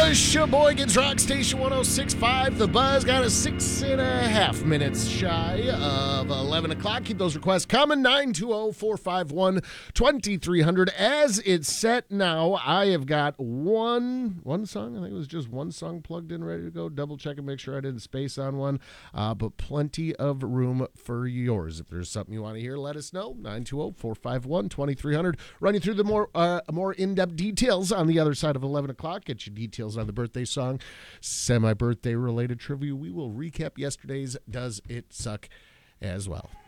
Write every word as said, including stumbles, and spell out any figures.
Sheboygan's Rock Station one oh six point five. The Buzz got us six and a half minutes shy of eleven o'clock. Keep those requests coming. nine two zero, four five one, two three zero zero. As it's set now, I have got one one song. I think it was just one song plugged in, ready to go. Double check and make sure I didn't space on one. Uh, but plenty of room for yours. If there's something you want to hear, let us know. nine two zero, four five one, two three zero zero. Run you through the more uh, more in-depth details on the other side of eleven o'clock. Get you details on the birthday song, semi-birthday related trivia. We will recap yesterday's Does It Suck as well.